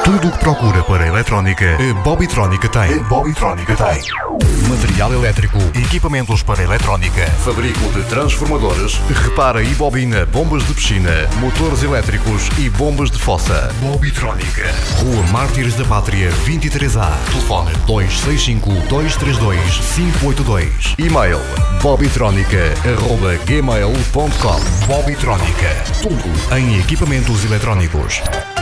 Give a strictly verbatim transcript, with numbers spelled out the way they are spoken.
Tudo o que procura para a eletrónica, a Bobbytrónica tem. A Bobbytrónica tem. Material elétrico, equipamentos para a eletrónica, fabrico de transformadores, repara e bobina bombas de piscina, motores elétricos e bombas de fossa. Bobbytrónica. Rua Mártires da Pátria vinte e três A. Telefone dois seis cinco, dois três dois, cinco oito dois. E-mail bobbytronica arroba gmail ponto com. Bobbytrónica. Tudo em equipamentos eletrónicos.